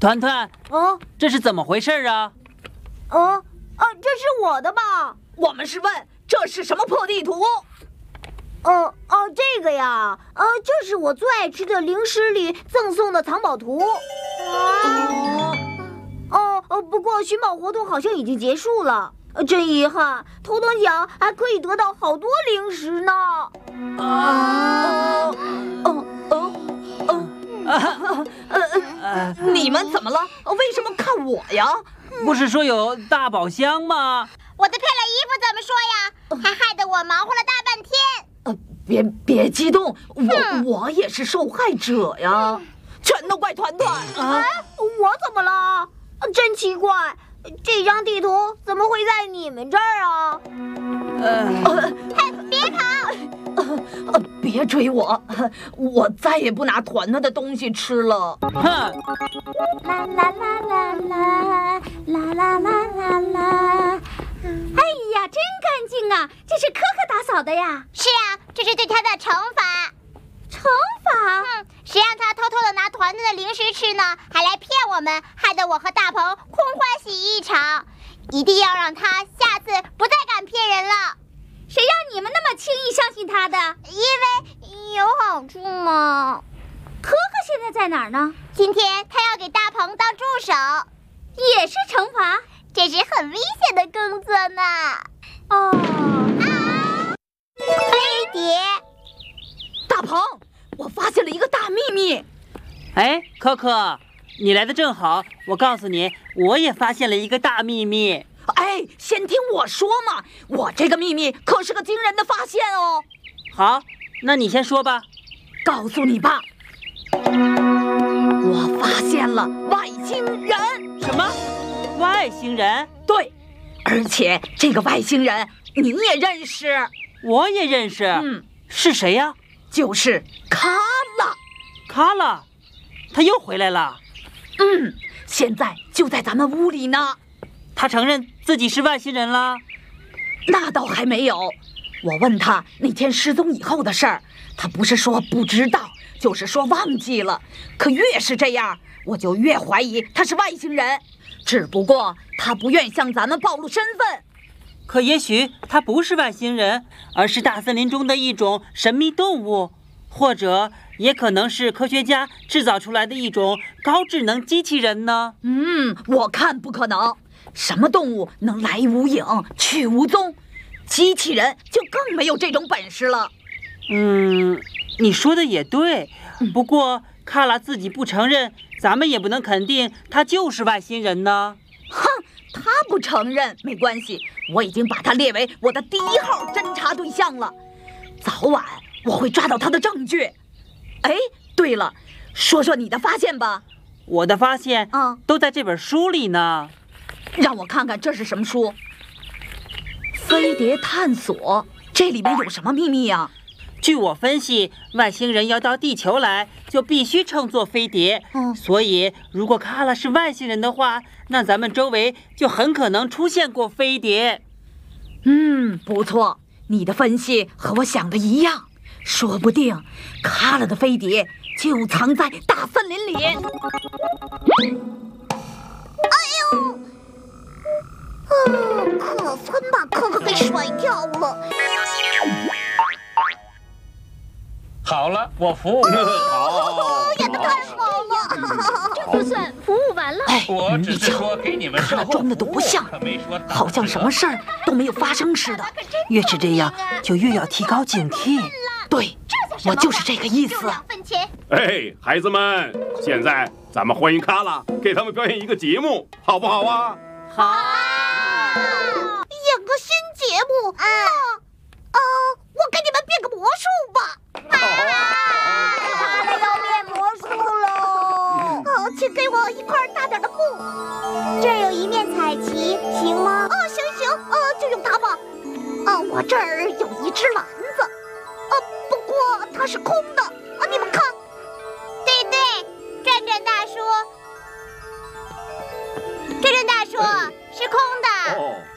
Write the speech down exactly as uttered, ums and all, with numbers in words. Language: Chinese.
团团， 哦， 这是怎么回事啊？ 哦，啊，这是我的吧？ 我们是问这是什么破地图？ 哦哦，这个呀，呃，这是我最爱吃的零食里赠送的藏宝图。 哦哦哦，不过寻宝活动好像已经结束了，真遗憾。头等奖还可以得到好多零食呢。 啊！哦哦哦！呃，你们怎么了？为什么看我呀？ 不是说有大宝箱吗？ 我的漂亮衣服怎么说呀？还害得我忙活了大半天。 呃，别别激动，我我也是受害者呀，全都怪团团啊！我怎么了？真奇怪，这张地图怎么会在你们这儿啊？ 呃， 嘿，别跑！ 呃，别追我，我再也不拿团团的东西吃了。 哼！ 啦啦啦啦啦啦啦啦啦啦！ 哎呀，真干净啊！这是可可打扫的呀。 是啊，这是对他的惩罚。 惩罚？ 嗯，谁让他偷偷的拿团团的零食吃呢？还来骗我们，害得我和大鹏空欢喜一场。一定要让他下次不再敢骗人了。 谁让你们那么轻易相信他的？ 因为有好处嘛。 可可现在在哪儿呢？ 今天他要给大鹏当助手， 也是惩罚。 这是很危险的工作呢。 哦， 啊！飞碟， 大鹏，我发现了一个大秘密。 哎，可可，你来的正好。我告诉你，我也发现了一个大秘密。 哎，先听我说嘛，我这个秘密可是个惊人的发现哦。 好，那你先说吧。 告诉你吧，我发现了外星人。 什么？外星人？ 对，而且这个外星人你也认识， 我也认识。 嗯， 是谁呀？ 就是卡拉。 卡拉，他又回来了。 嗯，现在就在咱们屋里呢。 他承认自己是外星人了？ 那倒还没有。我问他那天失踪以后的事儿，他不是说不知道，就是说忘记了。可越是这样，我就越怀疑他是外星人。只不过他不愿向咱们暴露身份。 可也许他不是外星人，而是大森林中的一种神秘动物，或者也可能是科学家制造出来的一种高智能机器人呢。 嗯，我看不可能。什么动物能来无影去无踪？机器人就更没有这种本事了。 嗯，你说的也对。不过卡拉自己不承认，咱们也不能肯定他就是外星人呢。 哼，他不承认没关系，我已经把他列为我的第一号侦查对象了。早晚我会抓到他的证据。哎，对了，说说你的发现吧。 我的发现， 嗯， 都在这本书里呢。 让我看看这是什么书。飞碟探索，这里面有什么秘密呀？ 据我分析，外星人要到地球来，就必须乘坐飞碟。 嗯， 所以如果卡拉是外星人的话，那咱们周围就很可能出现过飞碟。 嗯，不错，你的分析和我想的一样，说不定卡拉的飞碟就藏在大森林里。 哎呦！哦，可分把可可给甩掉了。 好了，我服务。 好，演得太好了。 这就算服务完了。 哎， 我只是说给你们卡拉装的都不像，好像什么事儿都没有发生似的。 越是这样，就越要提高警惕。 对，我就是这个意思。 哎，孩子们，现在咱们欢迎卡拉，给他们表演一个节目，好不好啊？ 好。 演个新节目啊！呃，我给你们变个魔术吧。 卡拉要变魔术喽！ 哦，请给我一块大点的布。 这儿有一面彩旗，行吗？ 哦，行行，呃，就用它吧。啊，我这儿有一只篮子，呃，不过它是空的。啊，你们看。对对，转转大叔，转转大叔是空的。 哦。